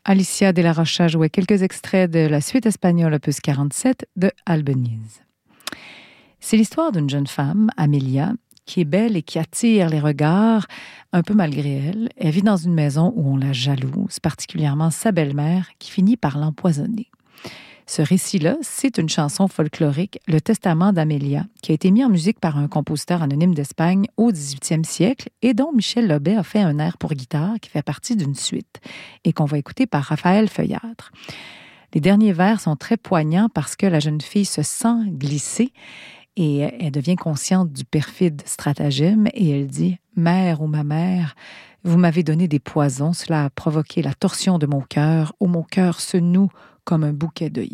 Alicia de la Rocha jouait quelques extraits de la suite espagnole opus 47 de Albéniz. C'est l'histoire d'une jeune femme, Amelia, qui est belle et qui attire les regards, un peu malgré elle. Elle vit dans une maison où on la jalouse, particulièrement sa belle-mère, qui finit par l'empoisonner. Ce récit-là, c'est une chanson folklorique, Le Testament d'Amélia, qui a été mis en musique par un compositeur anonyme d'Espagne au 18e siècle et dont Michel Lobet a fait un air pour guitare qui fait partie d'une suite et qu'on va écouter par Raphaël Feuillâtre. Les derniers vers sont très poignants parce que la jeune fille se sent glissée et elle devient consciente du perfide stratagème et elle dit « Mère ou ma mère, vous m'avez donné des poisons, cela a provoqué la torsion de mon cœur, où mon cœur se noue comme un bouquet d'œillets. »